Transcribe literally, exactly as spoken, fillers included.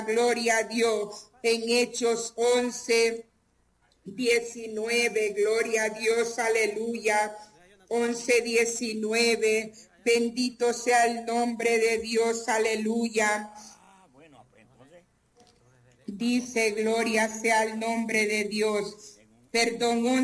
Gloria a Dios. En Hechos once, diecinueve, gloria a Dios, aleluya. once, diecinueve, bendito sea el nombre de Dios, aleluya. Dice, gloria sea el nombre de Dios. Perdón,